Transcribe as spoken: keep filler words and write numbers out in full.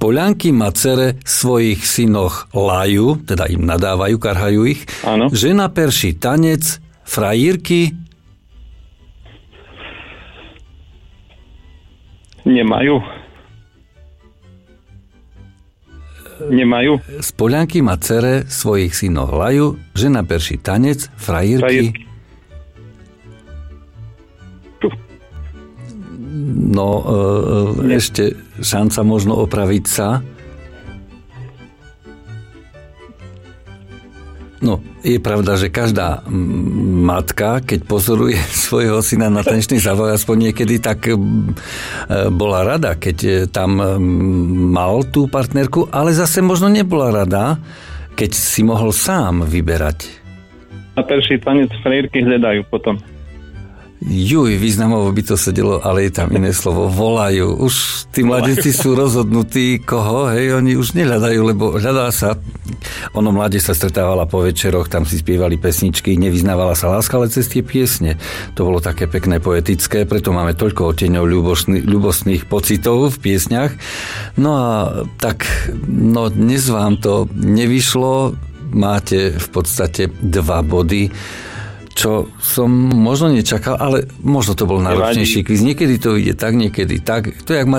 Poľanky macere svojich synoch lajú, teda im nadávajú, karhajú ich. Áno. Žena perší tanec, frajírky Nemajú. Nemajú. Z Poľanky macere svojich synoch lajú, žena perší tanec, frajírky. Frajírky. No, e, ešte šanca možno opraviť sa. No, je pravda, že každá matka, keď pozoruje svojho syna na tanečný závoj, aspoň niekedy, tak bola rada, keď tam mal tú partnerku, ale zase možno nebola rada, keď si mohol sám vyberať. A perší tanec frajírky hľadajú potom. Juj, významovo by to sedelo, ale je tam iné slovo. Volajú. Už tí mladíci sú rozhodnutí, koho, hej, oni už nehľadajú, lebo hľadá sa. Ono mladé sa stretávala po večeroch, tam si spievali pesničky, nevyznávala sa láska, ale cez tie piesne. To bolo také pekné, poetické, preto máme toľko oteňov ľubostných pocitov v piesňach. No a tak, no dnes vám to nevyšlo, máte v podstate dva body, čo som možno nečakal, ale možno to bol náročnejší kvíz. Niekedy to ide tak, niekedy tak. To je, jak